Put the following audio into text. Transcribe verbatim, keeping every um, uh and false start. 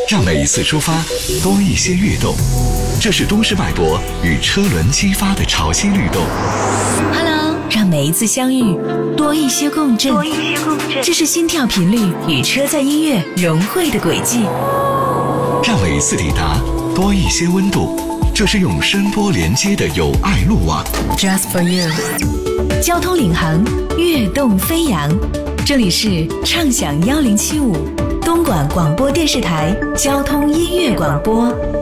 让每一次出发多一些跃动。这是都市脉搏与车轮激发的潮汐律动。 Hello， 让每一次相遇多一些共振。多一些共振，这是心跳频率与车载音乐融汇的轨迹。 让每一次抵达多一些温度，这是用声波连接的友爱路网。 Just for you， 交通领航，跃动飞扬。这里是畅享一零七五东莞广播电视台交通音乐广播。